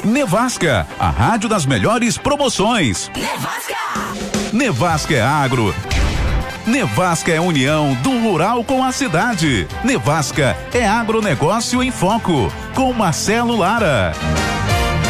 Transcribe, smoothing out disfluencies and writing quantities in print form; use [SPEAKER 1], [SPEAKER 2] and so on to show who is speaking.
[SPEAKER 1] Nevasca, a rádio das melhores promoções. Nevasca é agro. Nevasca é união do rural com a cidade. Nevasca é agronegócio em foco, com Marcelo Lara.